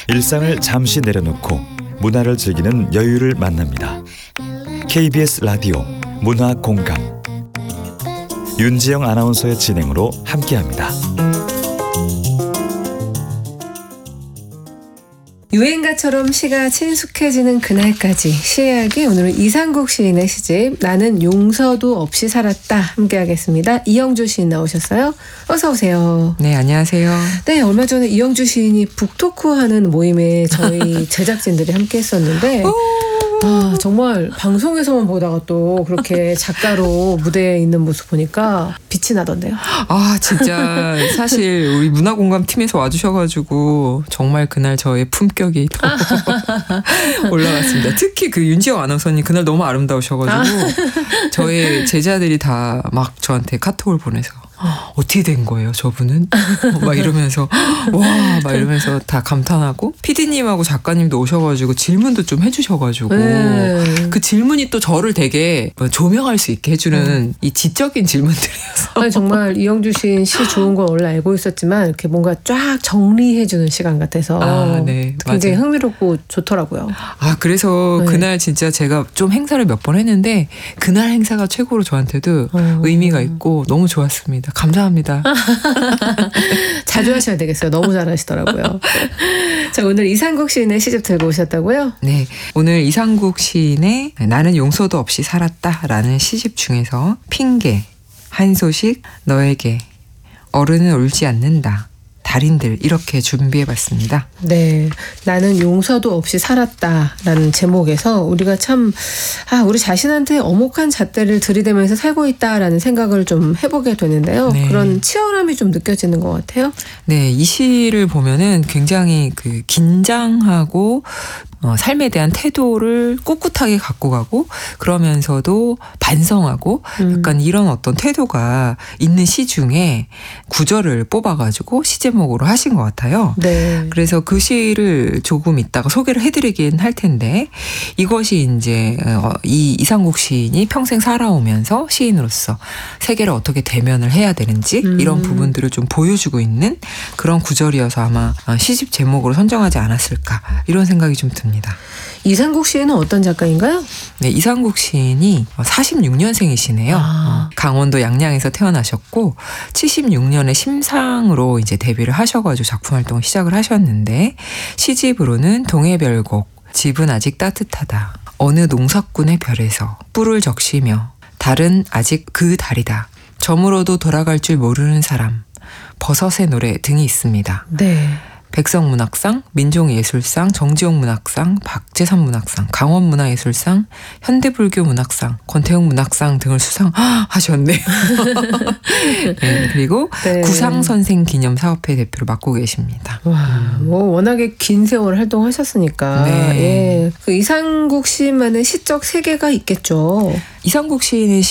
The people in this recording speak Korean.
일상을 잠시 내려놓고 문화를 즐기는 여유를 만납니다. KBS 라디오 문화공감 윤지영 아나운서의 진행으로 함께합니다. 유행가처럼 시가 친숙해지는 그날까지 시이야기, 오늘은 이상국 시인의 시집 나는 용서도 없이 살았다 함께하겠습니다. 이영주 시인 나오셨어요. 어서 오세요. 네, 안녕하세요. 네, 얼마 전에 이영주 시인이 북토크하는 모임에 저희 제작진들이 함께 했었는데 정말 방송에서만 보다가 또 그렇게 작가로 무대에 있는 모습 보니까 빛이 나던데요. 진짜 사실 우리 문화공감팀에서 와주셔가지고 정말 그날 저의 품격이 더 올라갔습니다. 특히 그 윤지영 아나운서님 그날 너무 아름다우셔가지고 저의 제자들이 다 막 저한테 카톡을 보내서 어떻게 된 거예요, 저분은? 막 이러면서 막 이러면서 다 감탄하고 PD님하고 작가님도 오셔가지고 질문도 좀 해주셔가지고 그 질문이 또 저를 되게 조명할 수 있게 해주는 이 지적인 질문들이어서 아니, 정말 이영주 시인 시 좋은 건 원래 알고 있었지만 이렇게 뭔가 쫙 정리해주는 시간 같아서 네, 굉장히 맞아요. 흥미롭고 좋더라고요. 그래서 네. 그날 진짜 제가 좀 행사를 몇 번 했는데 그날 행사가 최고로 저한테도 의미가 있고 너무 좋았습니다. 감사합니다. 자주 하셔야 되겠어요. 너무 잘하시더라고요. 자, 오늘 이상국 시인의 시집 들고 오셨다고요? 네, 오늘 이상국 시인의 나는 용서도 없이 살았다라는 시집 중에서 핑계, 한 소식, 너에게, 어른은 울지 않는다, 달인들 이렇게 준비해봤습니다. 네, 나는 용서도 없이 살았다라는 제목에서 우리가 참 우리 자신한테 엄혹한 잣대를 들이대면서 살고 있다라는 생각을 좀 해보게 되는데요. 네. 그런 치열함이 좀 느껴지는 것 같아요. 네, 이 시를 보면은 굉장히 그 긴장하고 삶에 대한 태도를 꿋꿋하게 갖고 가고 그러면서도 반성하고 약간 이런 어떤 태도가 있는 시 중에 구절을 뽑아가지고 시 제목으로 하신 것 같아요. 네. 그래서 그 시를 조금 이따가 소개를 해드리긴 할 텐데 이것이 이제 이 이상국 시인이 평생 살아오면서 시인으로서 세계를 어떻게 대면을 해야 되는지 이런 부분들을 좀 보여주고 있는 그런 구절이어서 아마 시집 제목으로 선정하지 않았을까 이런 생각이 좀 듭니다. 이상국 시인은 어떤 작가인가요? 네, 이상국 시인이 46년생이시네요. 강원도 양양에서 태어나셨고 76년에 심상으로 이제 데뷔를 하셔가지고 작품 활동을 시작을 하셨는데 시집으로는 동해별곡, 집은 아직 따뜻하다, 어느 농사꾼의 별에서, 뿔을 적시며, 달은 아직 그 달이다, 저물어도 돌아갈 줄 모르는 사람, 버섯의 노래 등이 있습니다. 네. 백석문학상, 민족예술상, 정지용문학상, 박재산 문학상, 강원문화예술상, 현대불교문학상, 권태웅 문학상 등을 수상하셨네요. 네, 그리고 네. 구상선생 기념사업회 대표를 맡고 계십니다. 와, 뭐 워낙에 긴 세월 활동하셨으니까. 네. 그 이상국 시인만의 시적 세계가 있겠죠. 이상국 시인의